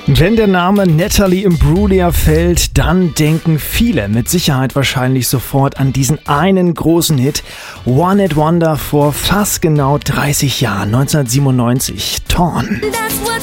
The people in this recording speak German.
Wenn der Name Natalie Imbruglia fällt, dann denken viele mit Sicherheit wahrscheinlich sofort an diesen einen großen Hit One Hit Wonder vor fast genau 30 Jahren, 1997, Torn. That's what